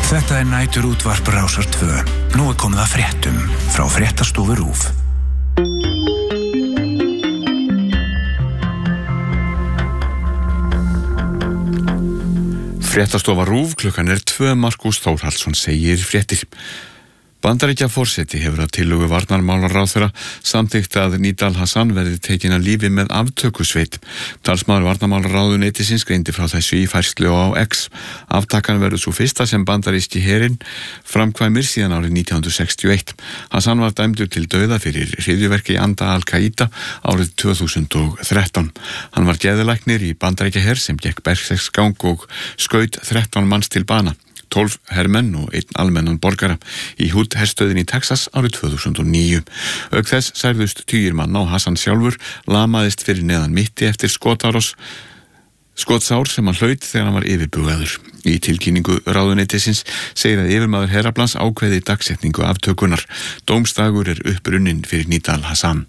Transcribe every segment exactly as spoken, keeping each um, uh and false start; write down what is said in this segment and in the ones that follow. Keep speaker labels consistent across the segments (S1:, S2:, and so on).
S1: Þetta er næturútvarp Rásar tvö. Nú er komið að fréttum frá fréttastofu RÚV.
S2: Fréttastofa RÚV, klukkan er tvö. Markús Þórhallsson segir fréttir. Bandaríkjaforseti hefur að tillögu varnarmálaráðherra samþykkt að Nidal Hassan verði tekin að lífi með aftökusveit. Talsmaður varnarmálaráðuneytisins greindi frá þessu í færslu á X. Aftakan verður svo fyrsta sem bandaríski herinn framkvæmir síðan árið nítján hundruð sextíu og eitt. Hassan var dæmdur til dauða fyrir hryðjuverk í anda Al-Qaida árið tvö þúsund og þrettán. Hann var geðlæknir í Bandaríkjaher sem gekk berserksgang og skaut þrettán manns til bana. tólf hermenn og einn almennan borgara í Hood herstöðin í Texas árið tvö þúsund og níu. Auk þess særðust tugir manna og Hassan sjálfur lamaðist fyrir neðan mitti eftir skotárás skotsár sem hann hlaut þegar hann var yfirbugaður. Í tilkynningu ráðuneytisins segir að yfirmaður heraflans ákveði dagsetningu aftökunar. Dómsdagur er upprunnin fyrir Nidal Hassan.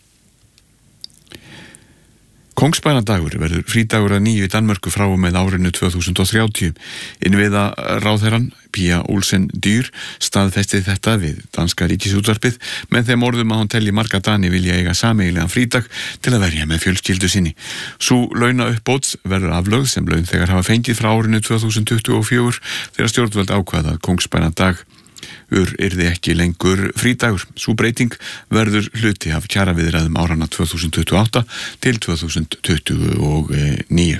S2: Kongsbænadagur verður frídagur að nýju í Danmörku frá og með árinu tvö þúsund og þrjátíu. Innviða ráðherrann Pia Olsen Dyr staðfestið þetta við danska ríkisútvarpið með þeim orðum að hún telji marga Dani vilja eiga sameiginlegan frídag til að verja með fjölskyldu sinni. Sú launauppbót verður aflögð sem launþegar hafa fengið frá árinu tvö þúsund tuttugu og fjögur þegar stjórnvöld ákvaða að Kongsbænadag Ur yrði ekki lengur frídagur. Sú breyting verður hluti af kjaraviðræðum árana tvö þúsund tuttugu og átta til tvö þúsund tuttugu og níu.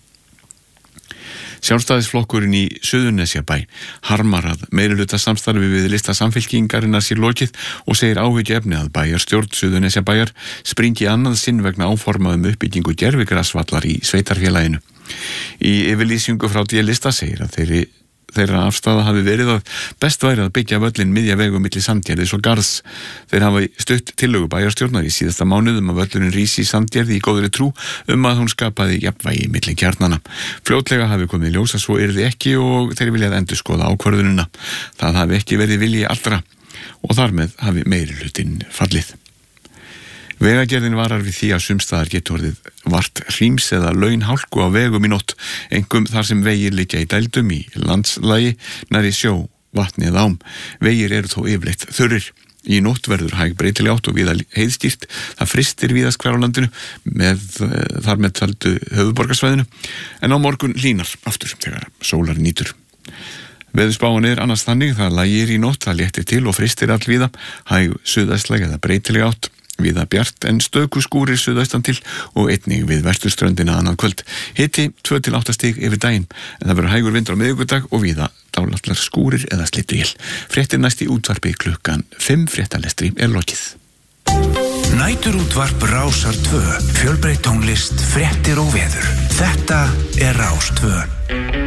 S2: Sjálfstæðisflokkurinn í Suðurnesjabæ harmar að meirihluta samstarfi við lista Samfylkingarinnar sé lokið og segir áhyggjuefni að bæjarstjórn Suðurnesjabæjar springi annað sinn vegna áformaðum uppbyggingu gervigrasvallar í sveitarfélaginu. Í yfirlýsingu frá D lista segir að þeirri Þeirra afstaða hafi verið að best væri að byggja völlin miðja vegu milli Sandgerðis og Garðs. Þeir hafa stutt tillögu bæjarstjórnar í síðasta mánuðum að völlurinn rísi í Sandgerði í góðri trú um að hún skapaði jafnvægi milli kjarnana. Fljótlega hafi komið ljós að svo yrði ekki og þeir viljað endurskoða ákvörðunina. Það hafi ekki verið vilji allra og þar með hafi meirihlutinn fallið. Vegagerðin varar við því að sumstaðar getur orðið vart hríms eða launhálku á vegum í nótt, einkum þar sem vegir liggja í dældum í landslagi, nærri sjó, vatni eða ám. Vegir eru þó yfirleitt þurrir. Í nótt verður hæg breytileg átt og víða heiðstýrt. Það fristir víðast hvar á landinu með þar með töldu höfuðborgarsvæðinu, en á morgun hlýnar aftur þegar sólar nýtur. Veðurspáin er annars þannig, það lægir í nótt, það léttir til og fristir allvíða, hæg suðæstlæg eða breytileg átt. Víða bjart en stöku skúrir suðaustan til og einnig við vesturströndina annað kvöld. Hiti tvö til átta stig yfir daginn, en það verður hægur vindur á miðvikudag og víða dálallar skúrir eða slydduél. Fréttir næst í útvarpi klukkan fimm. Fréttalestri er lokið.
S1: Næturútvarp Rásar tvö. Fjölbreytt tónlist, fréttir og veður. Þetta er Rás tvö.